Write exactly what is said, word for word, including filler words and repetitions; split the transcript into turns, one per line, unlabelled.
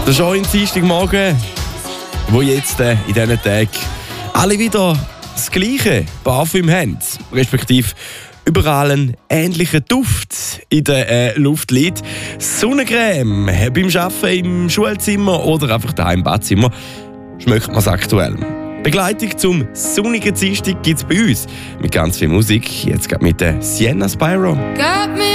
Der schöne Dienstagmorgen, wo jetzt äh, in diesen Tagen alle wieder das gleiche Parfüm haben, respektive überall einen ähnlichen Duft in der äh, Luft liegt. Sonnencreme beim Arbeiten im Schulzimmer oder einfach daheim im Badzimmer schmeckt man es aktuell. Begleitung zum sonnigen Dienstag gibt es bei uns mit ganz viel Musik. Jetzt geht mit der Sienna Spyro.